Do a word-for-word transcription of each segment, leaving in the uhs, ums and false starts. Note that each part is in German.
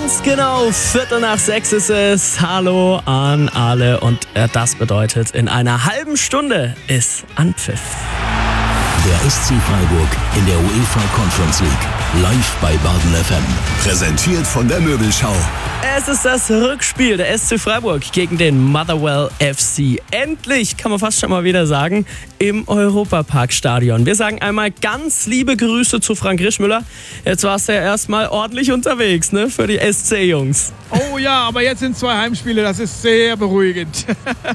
Ganz genau, Viertel nach sechs ist es. Hallo an alle und das bedeutet, in einer halben Stunde ist Anpfiff. Der S C Freiburg in der UEFA Conference League. Live bei Baden F M. Präsentiert von der Möbelschau. Es ist das Rückspiel der S C Freiburg gegen den Motherwell F C. Endlich, kann man fast schon mal wieder sagen, im Europapark-Stadion. Wir sagen einmal ganz liebe Grüße zu Frank Rischmüller. Jetzt warst du ja erstmal ordentlich unterwegs, ne, für die S C-Jungs. Oh ja, aber jetzt sind zwei Heimspiele, das ist sehr beruhigend.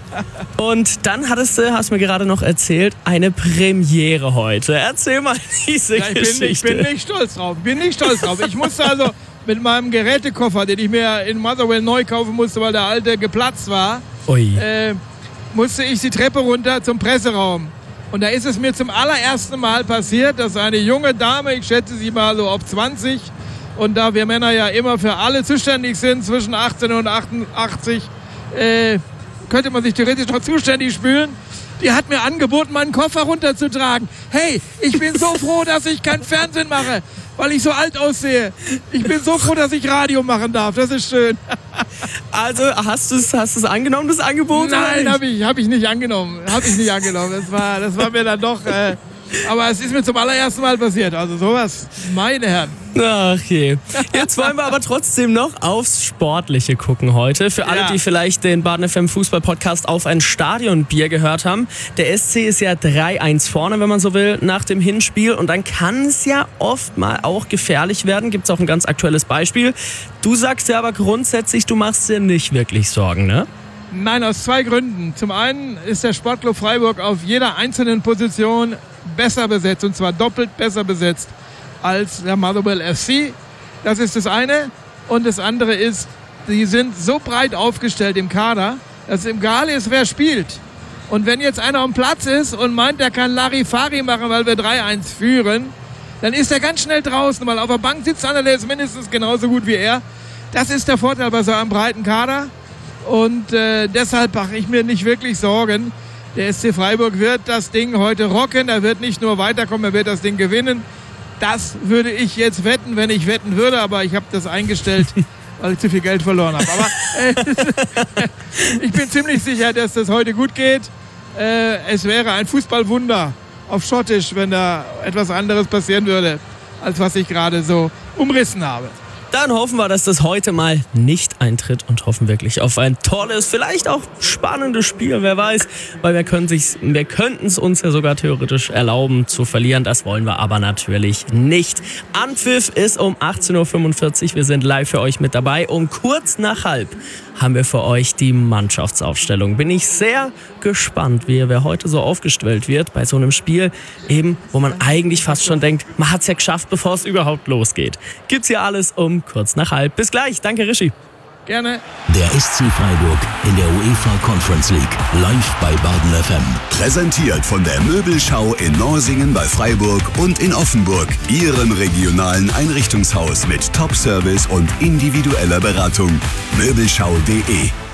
Und dann hattest du, hast mir gerade noch erzählt, eine Premiere heute. Erzähl mal diese ja, ich Geschichte. Bin, ich bin nicht stolz drauf, bin nicht stolz drauf. Ich musste also mit meinem Gerätekoffer, den ich mir in Motherwell neu kaufen musste, weil der alte geplatzt war, äh, musste ich die Treppe runter zum Presseraum. Und da ist es mir zum allerersten Mal passiert, dass eine junge Dame, ich schätze sie mal so auf zwanzig, und da wir Männer ja immer für alle zuständig sind, zwischen achtzehn und achtundachtzig, äh, könnte man sich theoretisch noch zuständig fühlen. Die hat mir angeboten, meinen Koffer runterzutragen. Hey, ich bin so froh, dass ich kein Fernsehen mache, weil ich so alt aussehe. Ich bin so froh, dass ich Radio machen darf. Das ist schön. Also hast du es hast angenommen, das Angebot? Nein, habe ich, hab ich nicht angenommen. Habe ich nicht angenommen. Das war, das war mir dann doch... Äh, aber es ist mir zum allerersten Mal passiert. Also sowas, meine Herren. Ach je. Jetzt wollen wir aber trotzdem noch aufs Sportliche gucken heute. Für alle, ja. die vielleicht den Baden F M Fußball-Podcast auf ein Stadionbier gehört haben. Der S C ist ja drei eins vorne, wenn man so will, nach dem Hinspiel. Und dann kann es ja oft mal auch gefährlich werden. Gibt es auch ein ganz aktuelles Beispiel. Du sagst ja aber grundsätzlich, du machst dir nicht wirklich Sorgen, ne? Nein, aus zwei Gründen. Zum einen ist der Sportclub Freiburg auf jeder einzelnen Position besser besetzt, und zwar doppelt besser besetzt als der Motherwell F C. Das ist das eine. Und das andere ist, sie sind so breit aufgestellt im Kader, dass es egal ist, wer spielt. Und wenn jetzt einer am Platz ist und meint, er kann Larifari machen, weil wir drei eins führen, dann ist er ganz schnell draußen, weil auf der Bank sitzt einer, der ist mindestens genauso gut wie er. Das ist der Vorteil bei so einem breiten Kader. Und äh, deshalb mache ich mir nicht wirklich Sorgen. Der S C Freiburg wird das Ding heute rocken. Er wird nicht nur weiterkommen, er wird das Ding gewinnen. Das würde ich jetzt wetten, wenn ich wetten würde. Aber ich habe das eingestellt, weil ich zu viel Geld verloren habe. Aber äh, ich bin ziemlich sicher, dass das heute gut geht. Äh, es wäre ein Fußballwunder auf Schottisch, wenn da etwas anderes passieren würde, als was ich gerade so umrissen habe. Dann hoffen wir, dass das heute mal nicht eintritt und hoffen wirklich auf ein tolles, vielleicht auch spannendes Spiel, wer weiß. Weil wir können sich's, wir könnten es uns ja sogar theoretisch erlauben zu verlieren. Das wollen wir aber natürlich nicht. Anpfiff ist um achtzehn Uhr fünfundvierzig. Wir sind live für euch mit dabei. Um kurz nach halb haben wir für euch die Mannschaftsaufstellung. Bin ich sehr gespannt, wie wer heute so aufgestellt wird bei so einem Spiel, eben, wo man eigentlich fast schon denkt, man hat es ja geschafft, bevor es überhaupt losgeht. Gibt's hier alles um kurz nach halb. Bis gleich. Danke, Rischi. Gerne. Der S C Freiburg in der UEFA Conference League. Live bei Baden F M. Präsentiert von der Möbelschau in Norsingen bei Freiburg und in Offenburg. Ihrem regionalen Einrichtungshaus mit Top-Service und individueller Beratung. Möbelschau punkt de